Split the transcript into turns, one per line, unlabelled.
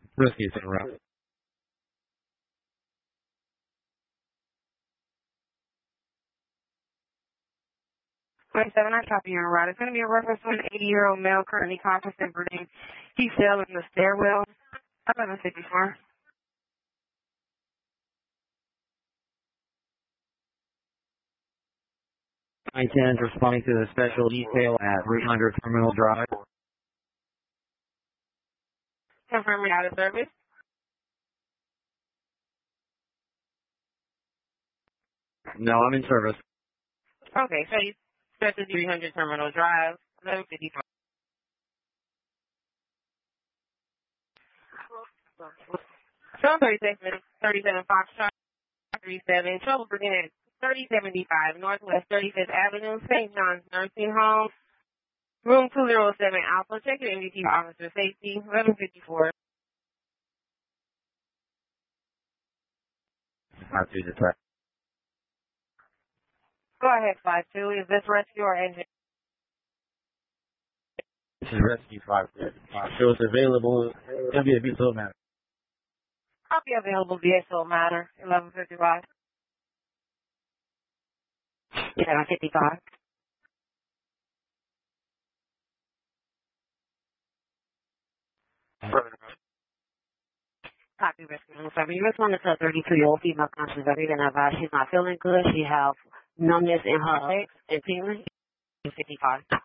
Rescue center route.
27, I copy your route. It's going to be a reference to an 80-year-old male currently conscious and breathing. He's still in the stairwell. 1154.
I-10 is responding to the special detail at 300 Terminal Drive.
Confirming out of service.
No, I'm in service.
Okay, so you special 300 Terminal Drive. 1154. So 36 minutes, 37 Foxtrot, 37. Trouble beginning at 3075 Northwest 35th Avenue, St. John's Nursing Home, room 207 Alpha. Check your MDT officer safety. 1154.
5-2 detect.
Go ahead, 5-2. Is this rescue or engine?
This is Rescue 5-2. So it's available. It'll be a vehicle matter.
Copy available vehicle matter. 1155. Yeah, 55. Copy rescue. Sorry, you responded to a 32-year-old female conscious of even advice she's not feeling good. She has numbness in her legs and tingling. 55.